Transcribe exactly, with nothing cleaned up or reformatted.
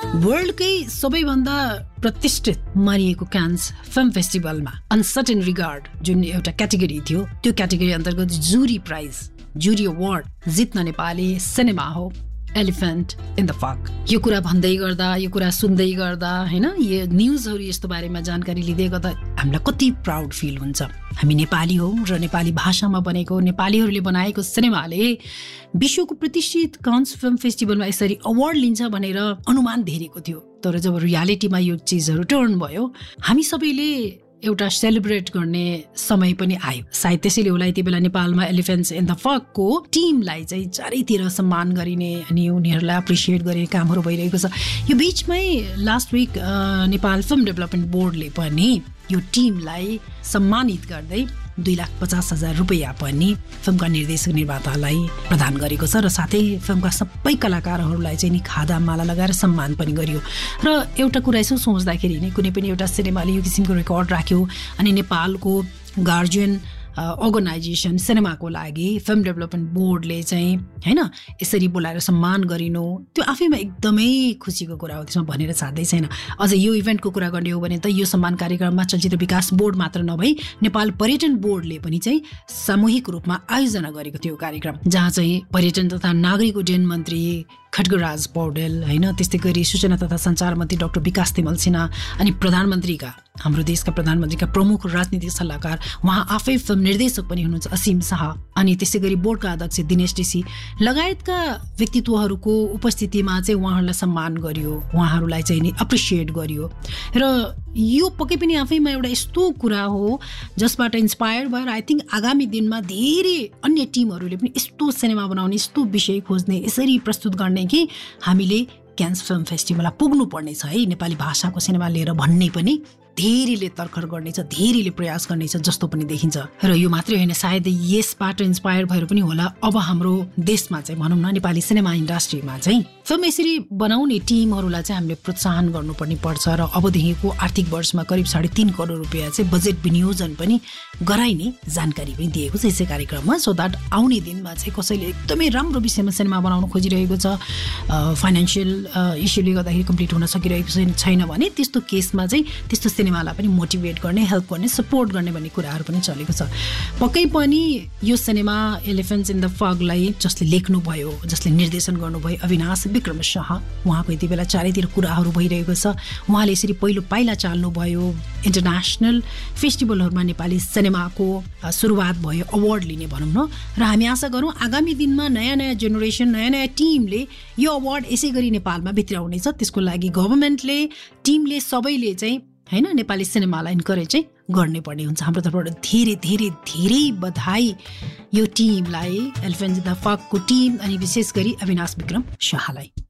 वर्ल्डकै सबैभन्दा प्रतिष्ठित मानिएको कान्स फिल्म फेस्टिभलमा अनसर्टेन रिगार्ड जुन एउटा क्याटेगोरी थियो, त्यो क्याटेगोरी अन्तर्गत जुरी प्राइज, जुरी अवार्ड जित्न नेपाली सिनेमा हो एलिफेन्ट इन द फक। यो कुरा भन्दै गर्दा, यो कुरा सुन्दै गर्दा, हैन, यो न्युजहरू यस्तो बारेमा जानकारी लिँदै गर्दा हामीलाई कति प्राउड फिल हुन्छ। हामी नेपाली हौ र नेपाली भाषामा बनेको, नेपालीहरूले बनाएको सिनेमाले विश्वको प्रतिष्ठित कान्स फिल्म फेस्टिभलमा यसरी अवार्ड लिन्छ भनेर अनुमान धेरेको थियो। तर जब रियालिटीमा यो चिजहरू टर्न भयो, हामी सबैले एउटा सेलिब्रेट गर्ने समय पनि आयो। सायद त्यसैले होला यति बेला नेपालमा एलिफेन्ट्स इन द फकको टिमलाई चाहिँ चारैतिर सम्मान गरिने अनि उनीहरूलाई एप्रिसिएट गर्ने कामहरू भइरहेको छ। यो बिचमै last week Nepal film development बोर्डले पनि यो टिमलाई सम्मानित गर्दै दुई लाख पचास हजार रुपियाँ पनि फिल्मका निर्देशक निर्मातालाई प्रदान गरेको छ र साथै फिल्मका सबै कलाकारहरूलाई चाहिँ नि खादा माला लगाएर सम्मान पनि गरियो। र एउटा कुरा यसो सोच्दाखेरि नै कुनै पनि एउटा सिनेमाले यो किसिमको रेकर्ड राख्यो अनि नेपालको गार्जियन अर्गनाइजेसन सिनेमाको लागि फिल्म डेभलपमेन्ट बोर्डले चाहिँ हैन यसरी बोलाएर सम्मान गरिनु, त्यो आफैमा एकदमै खुसीको कुरा हो। त्यसमा भनेर साध्यै छैन। अझ यो इभेन्टको कुरा गर्ने हो भने त यो सम्मान कार्यक्रममा चलचित्र विकास बोर्ड मात्र नभई नेपाल पर्यटन बोर्डले पनि चाहिँ सामूहिक रूपमा आयोजना गरेको थियो कार्यक्रम, जहाँ चाहिँ पर्यटन तथा नागरिक उड्डयन मन्त्री खड्गराज पौडेल, हैन, त्यस्तै गरी सूचना तथा सञ्चार मन्त्री डाक्टर विकास तिमल सिन्हा अनि प्रधानमन्त्रीका, हाम्रो देशका प्रधानमन्त्रीका प्रमुख राजनीतिक सल्लाहकार, उहाँ आफै फिल्म निर्देशक पनि हुनुहुन्छ असीम शाह, अनि त्यसै गरी बोर्डका अध्यक्ष दिनेश टिसी लगायतका व्यक्तित्वहरूको उपस्थितिमा चाहिँ उहाँहरूलाई सम्मान गरियो, उहाँहरूलाई चाहिँ नि एप्रिसिएट गरियो। र यो पक्कै पनि आफैमा एउटा यस्तो कुरा हो जसबाट इन्सपायर भएर आई थिङ्क आगामी दिनमा धेरै अन्य टिमहरूले पनि यस्तो सिनेमा बनाउने, यस्तो विषय खोज्ने, यसरी प्रस्तुत गर्ने कि हामीले कान्स फिल्म फेस्टिभलमा पुग्नु पर्नेछ है नेपाली भाषाको सिनेमा लिएर भन्ने पनि धेरैले तर्खर गर्नेछ, धेरैले प्रयास गर्नेछ जस्तो पनि देखिन्छ। र यो मात्रै होइन, सायद यसबाट इन्सपायर भएर पनि होला अब हाम्रो देशमा चाहिँ भनौँ न नेपाली सिनेमा इन्डस्ट्रीमा चाहिँ फिल्म यसरी बनाउने टिमहरूलाई चाहिँ हामीले प्रोत्साहन गर्नुपर्ने पर्छ र अबदेखिको आर्थिक वर्षमा करिब साढे तीन करोड रुपियाँ चाहिँ बजेट विनियोजन पनि गराइने जानकारी पनि दिएको छ यसै कार्यक्रममा, सो द्याट आउने दिनमा चाहिँ कसैले एकदमै राम्रो विषयमा सिनेमा बनाउन खोजिरहेको छ, फाइनेन्सियल इस्युले गर्दाखेरि कम्प्लिट हुन सकिरहेको छैन भने त्यस्तो केसमा चाहिँ त्यस्तो सिनेमालाई पनि मोटिभेट गर्ने, हेल्प गर्ने, सपोर्ट गर्ने भन्ने कुराहरू पनि चलेको छ। पक्कै पनि यो सिनेमा एलिफेन्ट्स इन द फकलाई जसले लेख्नुभयो, जसले निर्देशन गर्नुभयो अविनाश विक्रम शाह, उहाँको यति बेला चारैतिर कुराहरू भइरहेको छ। उहाँले यसरी पहिलो पाइला चाल्नुभयो, इन्टरनेसनल फेस्टिभलहरूमा नेपाली सिनेमाको सुरुवात भयो, अवार्ड लिने भनौँ न। र हामी आशा गरौँ आगामी दिनमा नयाँ नयाँ जेनेरेसन, नयाँ नयाँ टिमले यो अवार्ड यसै गरी नेपालमा भित्राउनेछ। त्यसको लागि गभर्मेन्टले, टिमले, सबैले चाहिँ हैन नेपाली सिनेमालाई इन्करेज चाहिँ गर्ने पर्ने हुन्छ। हाम्रो तर्फबाट धेरै धेरै धेरै बधाई यो टिमलाई, एलिफेन्ट्स इन द फकको टिम अनि विशेष गरी अविनाश विक्रम शाहलाई।